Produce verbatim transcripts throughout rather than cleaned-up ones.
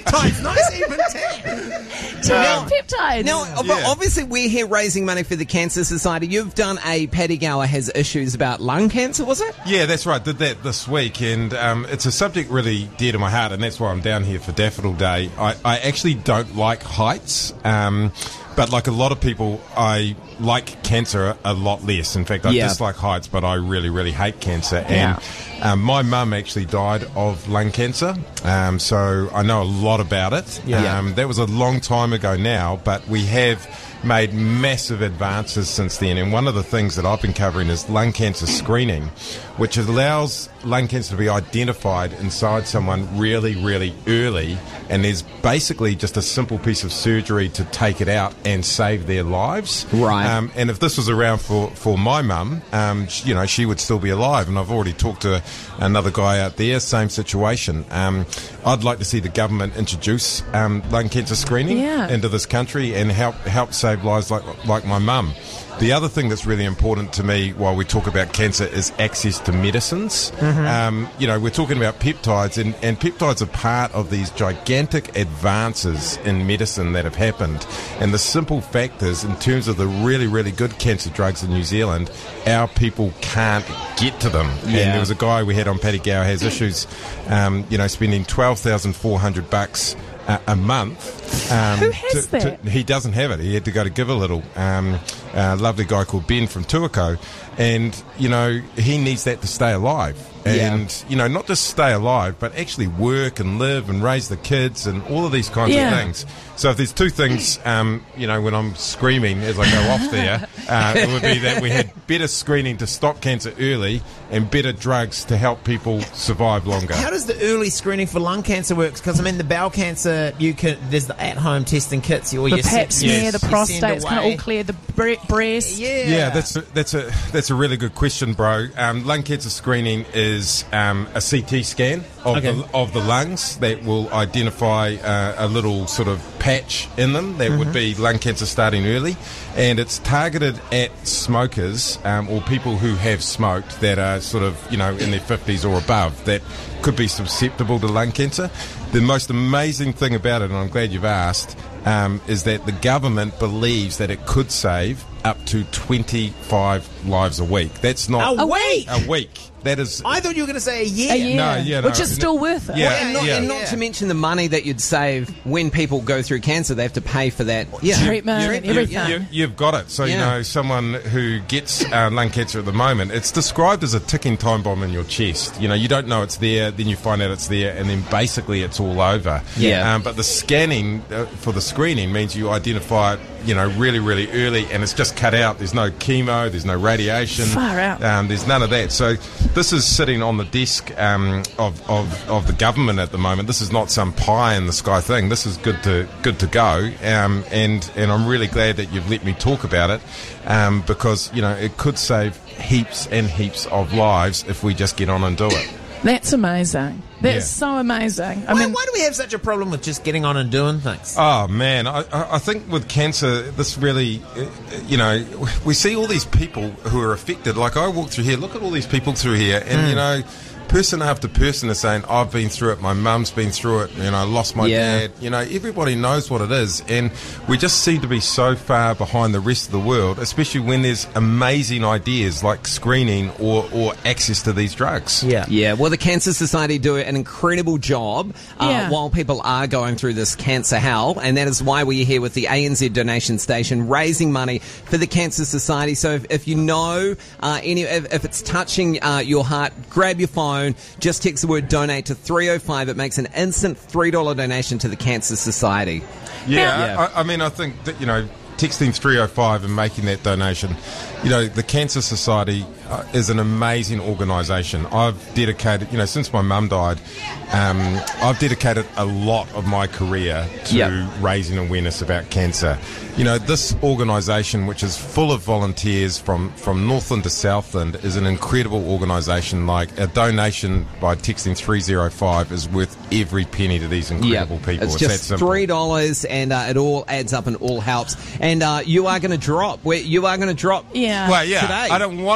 peptides. Nice even tap. Now, peptides. Now, Yeah. obviously, we're here raising money for the Cancer Society. You've done a Paddy Gower has issues about lung cancer, was it? Yeah, that's right. Did that this week, and um, it's a subject really dear to my heart, and that's why I'm down here for Daffodil Day. I, I actually don't like heights, um, but like a lot of people, I like cancer a lot less. In fact, I Yeah. dislike heights, but I really, really hate cancer. Yeah. And um, my mum actually died of lung cancer, um, so I know a lot about it. Yeah. Um, that was a long time ago now, but we have made massive advances since then, and one of the things that I've been covering is lung cancer screening, which allows lung cancer to be identified inside someone really, really early, and there's basically just a simple piece of surgery to take it out and save their lives. Right. Um, and if this was around for, for my mum, um, sh- you know, she would still be alive, and I've already talked to another guy out there, same situation. Um, I'd like to see the government introduce um, lung cancer screening Yeah. into this country and help help save lives like like my mum. The other thing that's really important to me while we talk about cancer is access to medicines. Mm-hmm. Um, you know, we're talking about peptides, and, and peptides are part of these gigantic advances in medicine that have happened. And the simple fact is, in terms of the really, really good cancer drugs in New Zealand, our people can't get to them. And Yeah. there was a guy we had on Paddy Gower has issues, um, you know, spending twelve thousand four hundred bucks a, a month. Um, Who has to- to- that? he doesn't have it. He had to go to Give a Little. Um, a lovely guy called Ben from Tuako. And, you know, he needs that to stay alive. And, Yeah. you know, not just stay alive, but actually work and live and raise the kids and all of these kinds Yeah. of things. So if there's two things, um, you know, when I'm screaming as I go off there, uh, it would be that we had better screening to stop cancer early and better drugs to help people survive longer. How does the early screening for lung cancer work? Because I mean, the bowel cancer, you can. There's the at-home testing kits. You, or The you pap send- smear, Yes. the you send prostate's kind of away. all clear, the bre- breast. Yeah, Yeah, that's a, that's a that's a really good question, bro. Um, lung cancer screening is um, a C T scan of Okay. the of the lungs that will identify uh, a little sort of patch in them that would be lung cancer starting early, and it's targeted at smokers um, or people who have smoked that are sort of, you know, in their fifties or above that could be susceptible to lung cancer. The most amazing thing about it, and I'm glad you've asked, um, is that the government believes that it could save up to twenty-five lives a week. That's not A week? a week. That is. I thought you were going to say a year. A year, No, yeah, which no, is no. still worth it. Yeah. And not, yeah. and not to mention the money that you'd save when people go through cancer. They have to pay for that. Yeah. Treatment and You- everything. You, you've got it. So, you Yeah. know, someone who gets uh, lung cancer at the moment, it's described as a ticking time bomb in your chest. You know, you don't know it's there, then you find out it's there, and then basically it's all over. Yeah. Um, but the scanning uh, for the screening means you identify it, you know, really, really early, and it's just cut out. There's no chemo, there's no radiation. Far out. Um, there's none of that. So this is sitting on the desk um, of, of, of the government at the moment. This is not some pie in the sky thing. This is good to good to go. Um, and and I'm really glad that you've let me talk about it um, because, you know, it could save heaps and heaps of lives if we just get on and do it. That's amazing. That's Yeah. so amazing. I Why, mean, why do we have such a problem with just getting on and doing things? Oh man, I, I I think with cancer, this really, uh, you know, we see all these people who are affected. Like I walk through here, look at all these people through here, and you know, person after person is saying, "I've been through it. My mum's been through it. You know, I lost my Yeah. dad." You know, everybody knows what it is, and we just seem to be so far behind the rest of the world, especially when there's amazing ideas like screening or or access to these drugs. Yeah. Yeah, well, the Cancer Society do an incredible job uh, Yeah. while people are going through this cancer hell, and that is why we're here with the A N Z donation station, raising money for the Cancer Society. So if, if you know uh, any, if, if it's touching uh, your heart, grab your phone, just text the word donate to three oh five. It makes an instant three dollars donation to the Cancer Society. Yeah, Yeah. I, I mean, I think that, you know, texting three oh five and making that donation, you know, the Cancer Society uh, is an amazing organisation. I've dedicated, you know, since my mum died, um, I've dedicated a lot of my career to Yep. raising awareness about cancer. You know, this organisation, which is full of volunteers from, from Northland to Southland, is an incredible organisation. Like, a donation by texting three oh five is worth every penny to these incredible people. It's that just simple. three dollars, and uh, it all adds up and all helps. And uh, you are going to drop. Where you are going to drop. yeah. Well, yeah, Today. I don't want to drop. Now,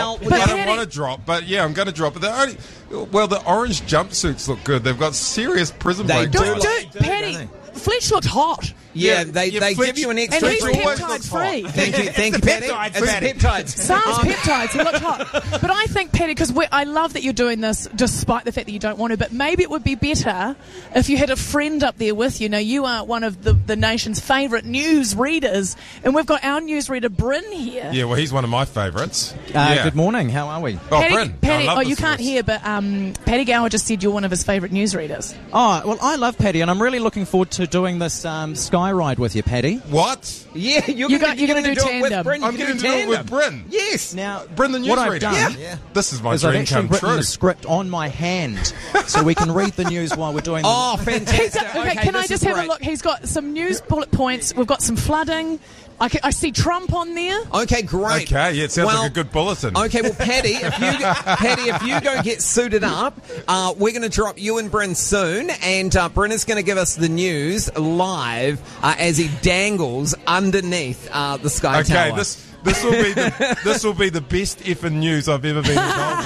Well, I But don't Paddy- want to drop, but yeah, I'm going to drop it. The only, well, the orange jumpsuits look good. They've got serious prison They break. do. Dude, vibes. dude, do, don't Paddy, they? Fletch looked hot. Yeah, Yeah, they, yeah, they Fletch- give you an And extra he's Fletch drink. always peptide looks free. hot. Thank you, thank you, the Paddy. peptides, It's Paddy. peptides. Sam's peptides, he looked hot. But I think, Paddy, because I love that you're doing this despite the fact that you don't want to, but maybe it would be better if you had a friend up there with you. Now, you are one of the, the nation's favourite news readers, and we've got our newsreader, Bryn, here. Yeah, well, he's one of my favourites. Uh, yeah. Good morning. How are we? Oh, Paddy, Bryn. Paddy, I love oh, this you can't voice. hear, but um, Paddy Gower just said you're one of his favourite newsreaders. Oh, well, I love Paddy, and I'm really looking forward to doing this um, sky ride with you, Paddy. What? Yeah, you're You gonna, got- you're gonna do it with tandem. Bryn. I'm You're going gonna to do it with tandem. Bryn. Yes. Now, Bryn the what I've newsreader. done Yeah. Yeah. This is my is I've dream actually come written true. the script on my hand, so we can read the news while we're doing. Oh, the... fantastic. okay, Okay, can I this just is have great. a look? He's got some news bullet points. We've got some flooding. I, can, I see Trump on there. Okay, great. Okay, yeah, it sounds Well, like a good bulletin. Okay, well, Paddy, if you Paddy, if you go get suited up, uh, we're going to drop you and Bryn soon, and uh, Bryn is going to give us the news live uh, as he dangles underneath uh, the Sky Okay, Tower. this this will be the, this will be the best effing news I've ever been involved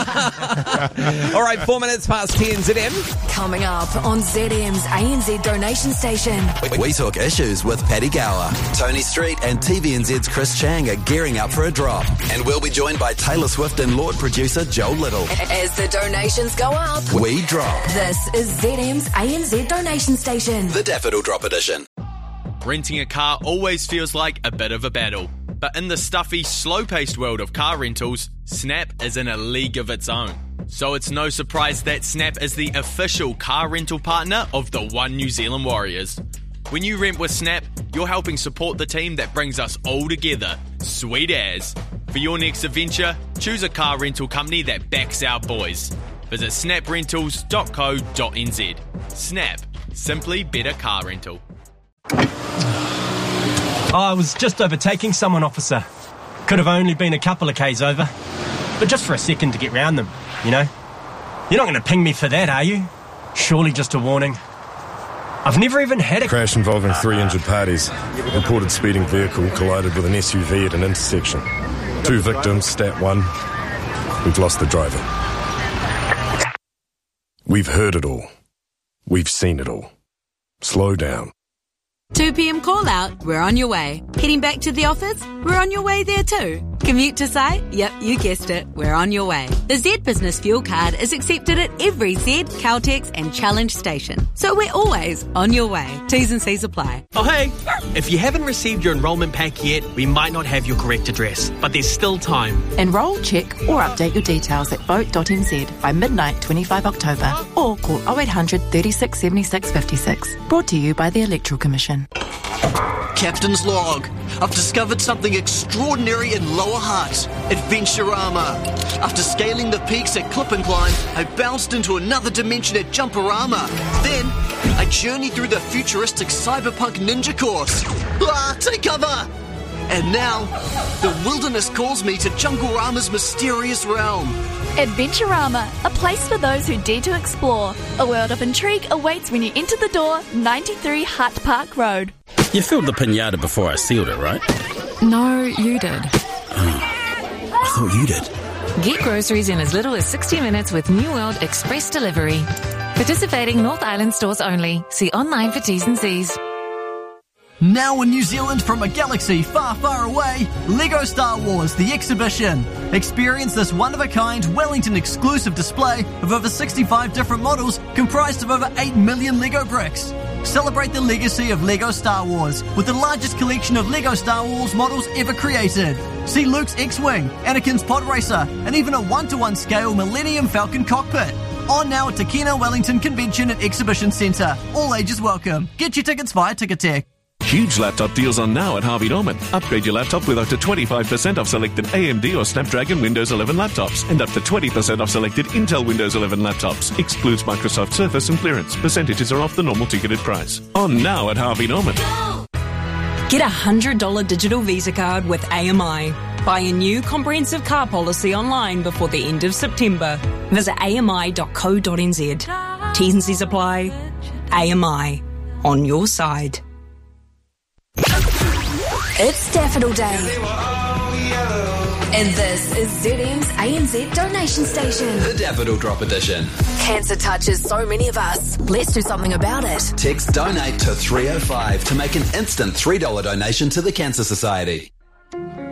with. All right, four minutes past ten, Z M. Coming up on Z M's A N Z donation station. We talk issues with Paddy Gower. Tony Street and T V N Z's Chris Chang are gearing up for a drop. And we'll be joined by Taylor Swift and Lord producer Joe Little. As the donations go up, We drop. this is Z M's A N Z donation station. The Daffodil Drop Edition. Renting a car always feels like a bit of a battle. But in the stuffy, slow-paced world of car rentals, Snap is in a league of its own. So it's no surprise that Snap is the official car rental partner of the One New Zealand Warriors. When you rent with Snap, you're helping support the team that brings us all together. Sweet as. For your next adventure, choose a car rental company that backs our boys. Visit snap rentals dot co dot n z. Snap. Simply better car rental. Oh, I was just overtaking someone, officer. Could have only been a couple of k's over. But just for a second to get round them, you know? You're not going to ping me for that, are you? Surely just a warning. I've never even had a... Crash involving three injured parties. Reported speeding vehicle collided with an S U V at an intersection. Two victims, stat one. We've lost the driver. We've heard it all. We've seen it all. Slow down. two p.m. call out, we're on your way. Heading back to the office, we're on your way there too. Commute to site? Yep, you guessed it, we're on your way. The Z Business Fuel Card is accepted at every Z, Caltex and Challenge station. So we're always on your way. T's and C's apply. Oh, hey! If you haven't received your enrolment pack yet, we might not have your correct address, but there's still time. Enrol, check or update your details at vote dot n z by midnight twenty-fifth of October or call oh eight hundred, thirty-six, seventy-six, fifty-six. Brought to you by the Electoral Commission. Captain's log. I've discovered something extraordinary in Lower Hutt. Adventurama. After scaling the peaks at Clip and Climb, I bounced into another dimension at Jumperama. Then, I journeyed through the futuristic cyberpunk ninja course. Ah, take cover! And now, the wilderness calls me to Junglerama's mysterious realm. Adventurama, a place for those who dare to explore. A world of intrigue awaits when you enter the door, ninety-three Hutt Park Road. You filled the pinata before I sealed it, right? No, you did. Oh, I thought you did. Get groceries in as little as sixty minutes with New World Express Delivery. Participating North Island stores only. See online for T's and C's. Now in New Zealand from a galaxy far, far away, LEGO Star Wars The Exhibition. Experience this one-of-a-kind Wellington exclusive display of over sixty-five different models comprised of over eight million LEGO bricks. Celebrate the legacy of LEGO Star Wars with the largest collection of LEGO Star Wars models ever created. See Luke's X-Wing, Anakin's Pod Racer, and even a one-to-one scale Millennium Falcon cockpit. On now at Takina Wellington Convention and Exhibition Centre. All ages welcome. Get your tickets via Ticketek. Huge laptop deals on now at Harvey Norman. Upgrade your laptop with up to twenty-five percent off selected A M D or Snapdragon Windows eleven laptops and up to twenty percent off selected Intel Windows eleven laptops. Excludes Microsoft Surface and clearance. Percentages are off the normal ticketed price. On now at Harvey Norman. Get a one hundred dollars digital Visa card with A M I. Buy a new comprehensive car policy online before the end of September. Visit a m i dot co dot n z. T's and C's apply. A M I. On your side. It's Daffodil Day. And this is Z M's A N Z donation station. The Daffodil Drop Edition. Cancer touches so many of us. Let's do something about it. Text donate to three oh five to make an instant three dollars donation to the Cancer Society.